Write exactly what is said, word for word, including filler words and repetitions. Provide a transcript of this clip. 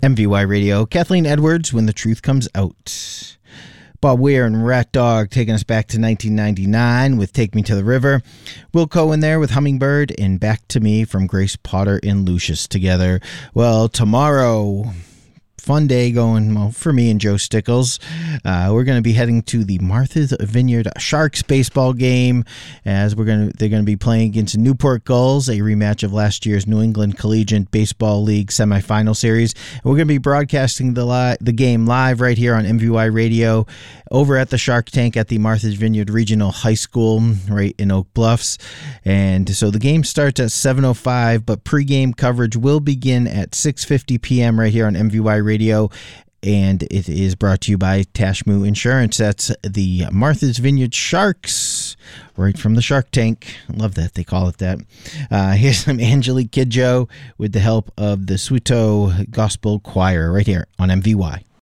M V Y Radio, Kathleen Edwards, When the Truth Comes Out. Bob Weir and Rat Dog taking us back to nineteen ninety-nine with Take Me to the River. Will Cohen there with Hummingbird, and Back to Me from Grace Potter and Lucius together. Well, tomorrow, fun day going, well, for me and Joe Stickles. Uh, we're going to be heading to the Martha's Vineyard Sharks baseball game, as we're going to they're going to be playing against Newport Gulls, a rematch of last year's New England Collegiate Baseball League semifinal series. And we're going to be broadcasting the li- the game live right here on M V Y Radio over at the Shark Tank at the Martha's Vineyard Regional High School right in Oak Bluffs. And so the game starts at seven oh five, but pregame coverage will begin at six fifty p.m. right here on M V Y Radio. Radio, and it is brought to you by Tashmoo Insurance. That's the Martha's Vineyard Sharks, right from the Shark Tank. I love that they call it that. Uh, here's some Angelique Kidjo with the help of the Sweeto Gospel Choir right here on M V Y.